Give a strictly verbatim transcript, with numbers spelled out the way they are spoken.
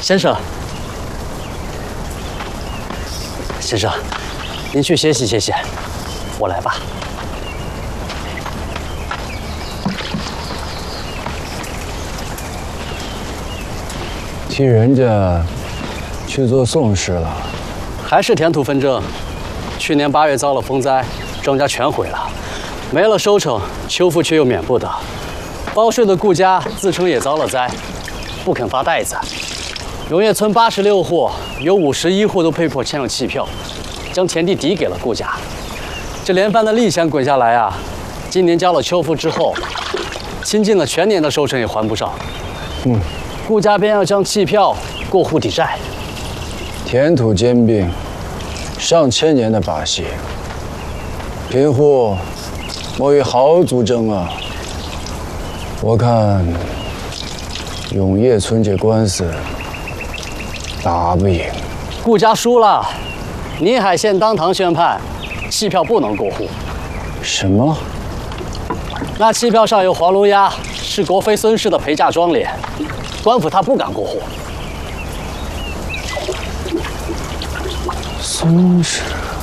先生，先生，您去歇息歇息，我来吧。 替人家去做宋事了， 还是田土纷争。去年八月遭了风灾，庄稼全毁了，没了收成，秋富却又免不得。包税的顾家自称也遭了灾，不肯发袋子。永业村八十六户，有五十一户都被迫签了弃票，将田地抵给了顾家。这连番的利息滚下来啊，今年交了秋富之后，倾尽了全年的收成也还不上。 嗯。 顾家便要将弃票过户抵债， 田土兼并，上千年的把戏，贫户莫与豪族争啊！我看永业村这官司打不赢。 顾家输了，宁海县当堂宣判，弃票不能过户。 什么？ 那弃票上有黄龙鸭，是国妃孙氏的陪嫁妆奁。 官府他不敢过户。 孙氏，